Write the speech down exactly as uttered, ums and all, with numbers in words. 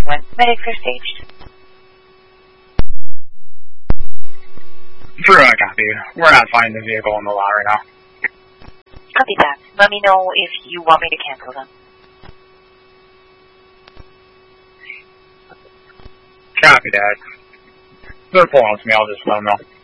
one. Medics are staged. True, I copy. We're not finding the vehicle in the lot right now. Copy that. Let me know if you want me to cancel them. Copy that. If they're pulling with me, I'll just let them know.